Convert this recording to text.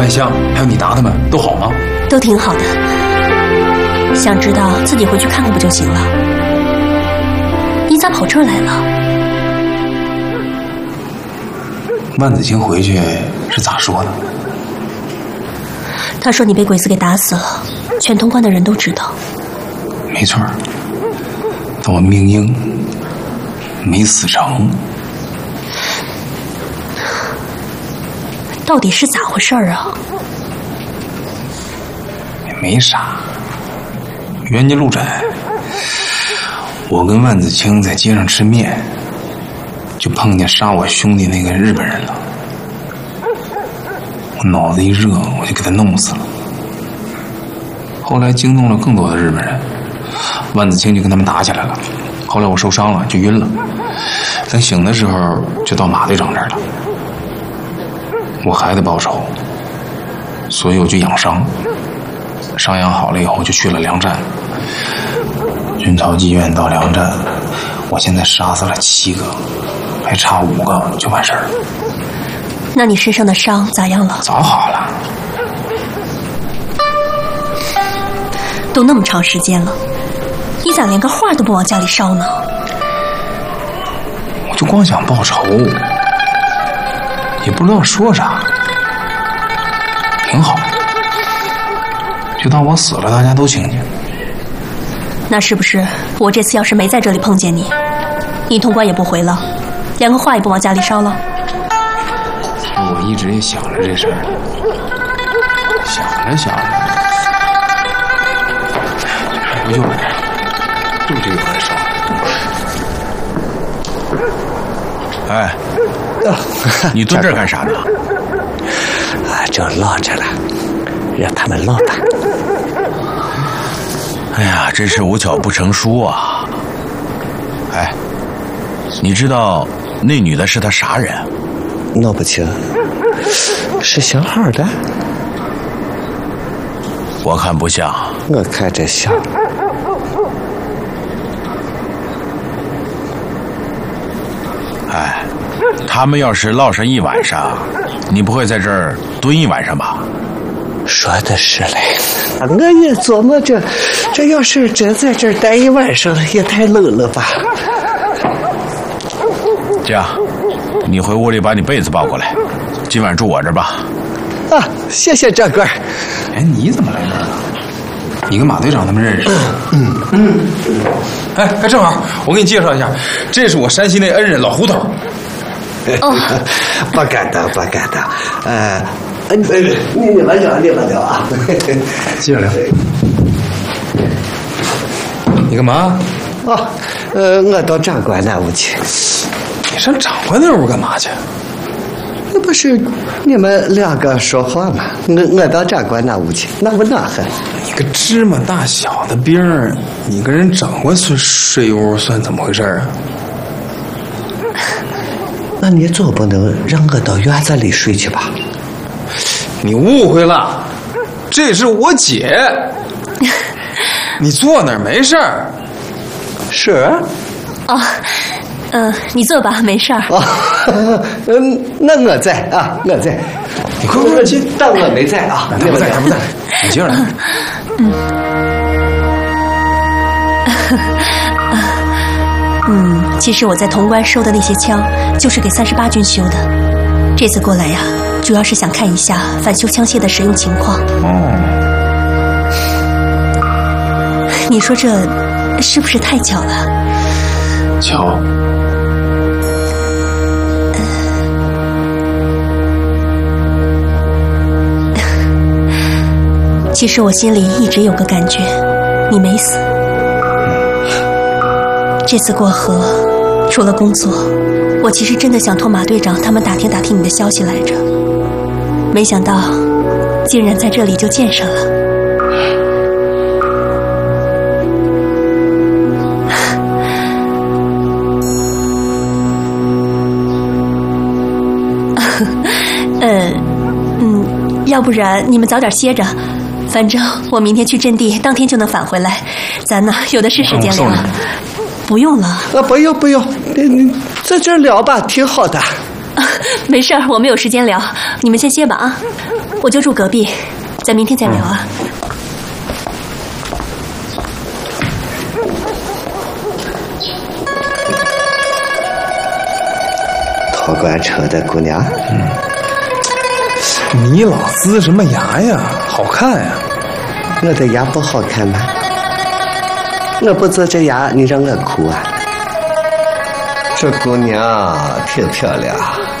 万象还有你达他们都好吗？ 都挺好的。想知道自己回去看看不就行了？你咋跑这儿来了？ 万子清回去是咋说的？ 他说你被鬼子给打死了，全潼关的人都知道。 没错，但我命硬，没死成。 到底是咋回事啊？ 也没啥，冤家路窄。我跟万子清在街上吃面，就碰见杀我兄弟那个日本人了。我脑子一热，我就给他弄死了。后来惊动了更多的日本人，万子清就跟他们打起来了。后来我受伤了，就晕了。等醒的时候，就到马队长这儿了。我还得报仇，所以我就养伤。伤养好了以后，就去了粮站。军曹妓院到粮站，我现在杀死了7个，还差5个就完事儿了。 那你身上的伤咋样了？ 早好了。 都那么长时间了，你咋连个话都不往家里捎呢？ 我就光想报仇，也不知道说啥，挺好，就当我死了，大家都清静。 那是不是我这次要是没在这里碰见你，你潼关也不回了，连个话也不往家里捎了？ 我一直也想着这事儿，想着，不就来就这个玩意烧。哎，你蹲这儿干啥呢？ 正唠着了，让他们唠吧。 哎呀，真是无巧不成书啊！哎，你知道那女的是他啥人？ 闹不清，是姓号的？ 我看不像。 我看着像。 哎，他们要是落上一晚上，你不会在这儿蹲一晚上吧？ 说的是嘞，我也琢磨着，这要是真在这儿待一晚上，也太冷了吧。 这样，你回屋里把你被子抱过来，今晚住我这儿吧。 啊，谢谢长官。 哎，你怎么来这儿了？你跟马队长他们认识？哎，正好，我给你介绍一下，这是我山西那恩人老胡头。 不敢当，不敢当。你们聊啊。 接着聊。你干嘛？ 我到长官那屋去。 你上长官那屋干嘛去？ 那不是你们2个说话吗？我到长官那屋去，那我哪还？ 一个芝麻大小的兵儿，你跟人长官睡屋算怎么回事啊？ 那你总不能让我到院子里睡去吧？ 你误会了，这是我姐。你坐那儿没事儿。 是。 你坐吧，没事儿。 那我在啊，我在。 你快进， 但我没在啊， 他不在，你接着来。 其实我在潼关收的那些枪，就是给38军修的。这次过来呀，主要是想看一下反修枪械的使用情况。你说这是不是太巧了？ 巧。 其实我心里一直有个感觉，你没死。这次过河，除了工作，我其实真的想托马队长他们打听你的消息来着。没想到，竟然在这里就见上了。要不然你们早点歇着。反正我明天去阵地，当天就能返回来，咱呢有的是时间聊。不用了。 不用，你在这儿聊吧，挺好的。 没事儿，我们有时间聊，你们先歇吧啊。我就住隔壁，咱明天再聊啊。 托管车的姑娘， 你老呲什么牙呀？好看呀！ 我的牙不好看吗？我不做这牙，你让我哭啊？这姑娘挺漂亮。